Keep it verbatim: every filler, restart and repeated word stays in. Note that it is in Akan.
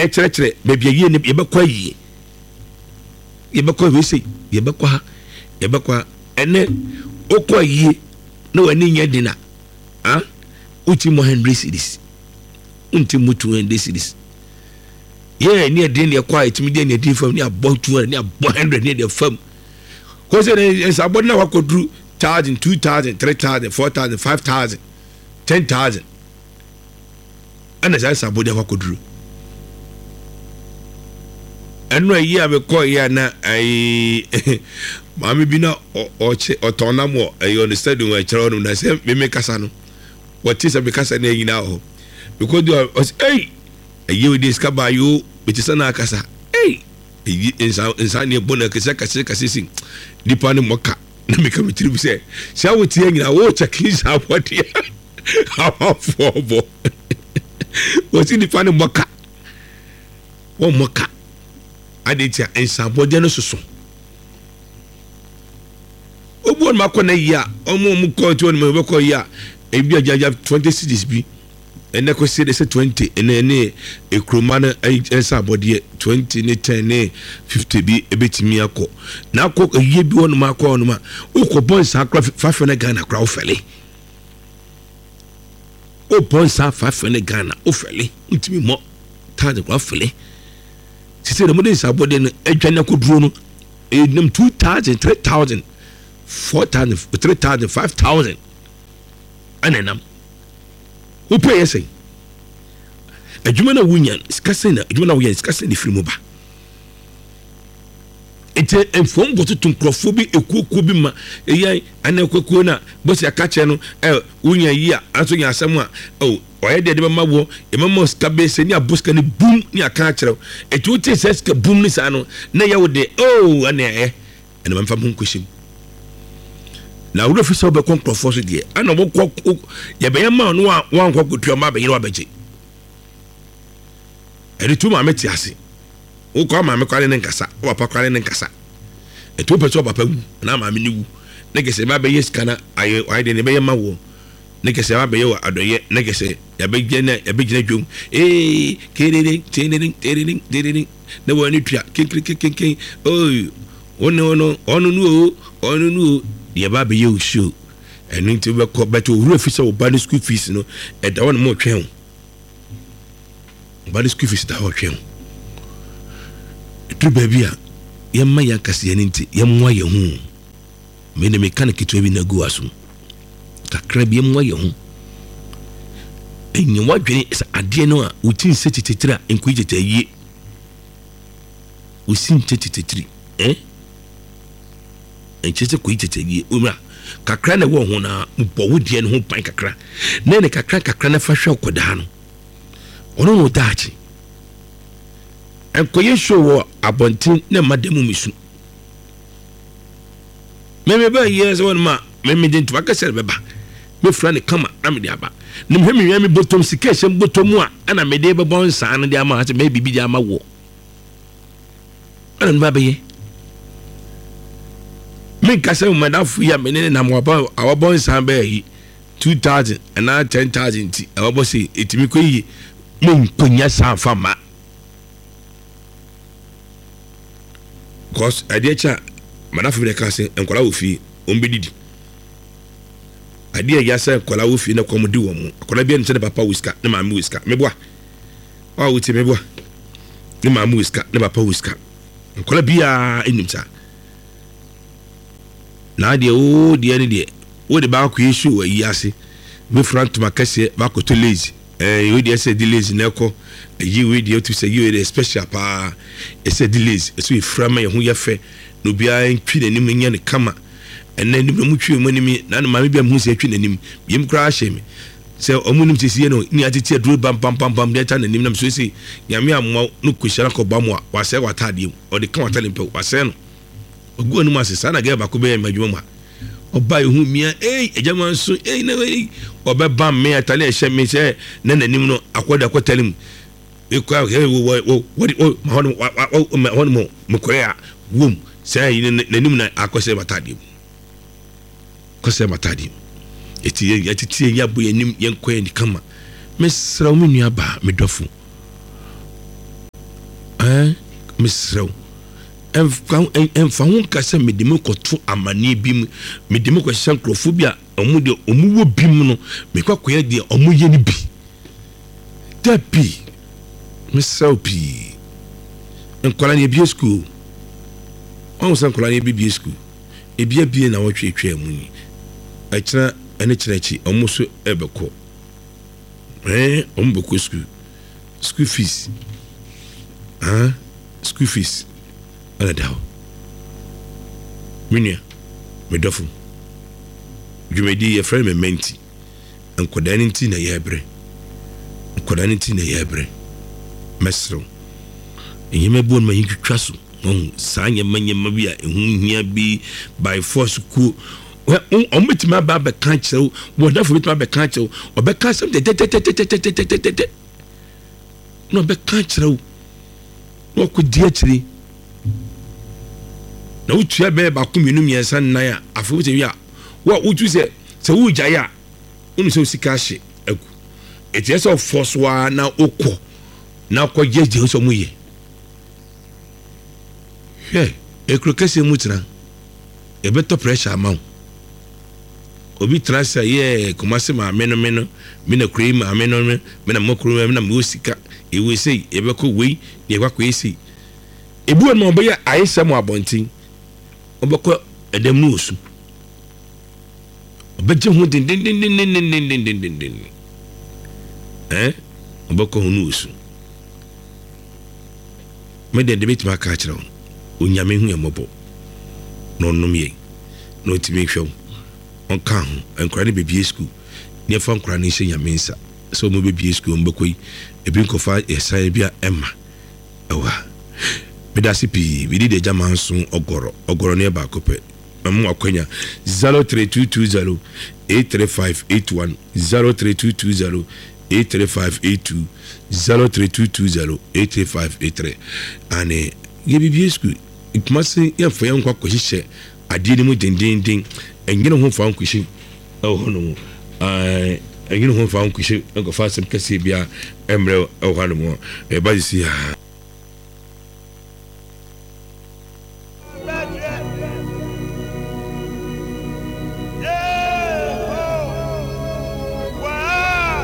e chere chere baby ye ne ye bekwa yi ye bekwa we say ye bekwa ye bekwa ene okwa yi no wani nya dina ah uti mo one hundred cedis unti mo two hundred cedis ye ni edin ne kwa itimi de ne edin fam ni about two hundred ni about one hundred ni de fam ko se ne sabon na wakodru one thousand two thousand three thousand four thousand five thousand ten thousand ana sa sabon de wakodru eno yi abekọ ya na ai mami bi na o che otonam wo e understand we chere onu na se me me kasa no what is be kasa na yina ho because you hey ayi we dis ka ba yo be ti sana kasa hey insa insa ne bona kasa kasa kasa sin dipa ne moka na me ka me tiri bi se sha wo ti yina wo check sa body ha for bo wo ti dipa ne moka wo moka adetia insa body no soso obo ma ko na ya omo mu ko to no me ko ya e bi ajaja twenty cedis bi ene ko se de se twenty ene ne ekroma na insa body twenty ne ten ne fifty bi ebetimi akọ na akọ ye bi wonu ma ko onu ma ukọ bonsa akra five na Ghana kra ofele o bonsa five na Ghana ofele ntimi mo tade kra ofele sisi de mo de insa body no edwane ko duro no e nem two thousand three thousand four thousand three thousand five thousand anenam who pay you say adwuma na wunya skase na adwuma na wunya skase ni firi mu ba ete enfom goto tunkrofo bi ekuku bi ma eyan anekwaku na bosi akache no eh wunya yi a aso nya asem a oh oye de de ma wo e mama skabe se ni abuska ni boom ni aka akere etu te seska boom ni sa no na ye wo de oh ane eh ene ma fam hunkoshim na wo fi so be konkrofo so de ana wo ko ye be ma no a wan ko kutua ma be yire wa beje eri tu ma meti ase wo ko ma me kwale ne nkasa wo papa kwale ne nkasa etu pe so papa wu na ma me ni wu ne gese ma be yes kana aye aye de ne be ma wo ne gese ma be ye wa adoye ne gese ya be gene ya be gene dwom eh kedede kedede kedede kedede ne wo ni tua kinkiri kinkin oh ono ono ono nu ono nu ye ba be ye o show enu nti be ko beto ru ofisa o bani school fees no e da won mo twen bani school fees da ho twen tu baby a ye ma ya kase ye nti ye mwa ye hu me ne mechanic to bi na go aso kakra bi ye mwa ye hu enyi wadwene sa ade no a utin setititira enku jeta yie usin tetititiri eh enchese ko jeta yie umra kakra na wo ho na mpo wodie no ho pan kakra na ne kakra kakra na fa hwe koda no ono no daachi enkoye show abontin na madamu misu meme ba yes won ma meme din to akasere beba me fra ne kama na me dia ba ne me me me botom sika shem botom a ana me de bebo nsa na dia ma ate me bibi dia ma wo ana ba be me kase mo da fu ya me ne na mo ba awabo nsa ba yi two thousand and ten thousand ti awabo se etimi ko yi mo nkonya sa fama cause adiecha manafu be kase enkola ofi ombedidi adie ya se enkola ofi na komodi wo mu akola bia nse ne papa wiska ne mama wiska meboa wa wuti meboa ne mama wiska ne papa wiska enkola bia enimsa na adie o die ne die wo de ba ko yesu wa yi ase me front makase ba ko to lazy eh we dey say delays na ko yi we dey to say you dey special pa e say delays so e frama ye hu ye fe no bia ntwi nanim nya ne kama enne nim mu twi mu nim na na ma bia mu se twi nanim yim kra hye me se omunim tisi no ni atiti aduro bam pam pam pam de ta nanim nam so se nyame amwa no kushara ko bamu a wase watade o de kan watale mpe wase no ogu anu ma se sana ga ba ko be madwuma ma oba hu mia eh ejama nso eh na we oba bam me atale ehye me se na nanim no akoda akotalim e kwa he wo wo ma hono ma hono mo mo korea wom se nanim na akose watade kose watade eti ya titi ya bu yanim yenkwa ni kama mesra mu nua ba medofo mesrew emfa ho kase medime koto amane bi mu medime ko hye nkrofobia omu de omu wo bim no mekwakoye de omu ye ni bi tapi mesrew pi enkola ne bi school on san kola ne bi school e bia bia na wo twetwe mu ni a kira ene kirechi omu so ebeko eh omu beko school school fees ah school fees ana dawo minia me dofo djumedi ye frère me menti enkoda ni nti na yebre enkoda ni nti na yebre mesro enyeme bon ma yitwa so on sanye manye mabia ehun hia bi by force ku on metima ba be kan kyew wo dafo metima be kan kyew obe kan sem de de de de de no be kan kyew wo ku di akiri na utua be ba kuminu miensa nan ya afo se wi a wo utu se se wo gya ya unu se sika hye agu eti ese force wa na okọ na ko jeje so mu ye he ekrokese mutra e beto pressure amount obi trasa ye komase ma meno meno me na cream ma meno me na mokro me na musika e we say e be ko we ne kwa ko esi ebu no be ya ayesa mo abontin obekọ edem no osu obeje hu din din din din din din din din din eh obekọ hu no osu me de debit ma ka kire onyame hu emobo no nom ye no timi hwem on kan enkura ne bebie school ne fa nkura ne hye nyame nsa so mo bebie school mbekoi ebi nkofa esa bia emma ewa bedasi pi we did the German soon ogoro ogoro ne ba kope mamu akwanya zero three two two zero eight three five eight one zero three two two zero eight three five eight two zero three two two zero eight three five eight three ane ye bibie school ikmase ya fa yankwa kohihye ade ni mu dindin din engene ho fa nkohye e ho no eh engene ho fa nkohye enko fa sem kase bia emre e ho no e ba si ha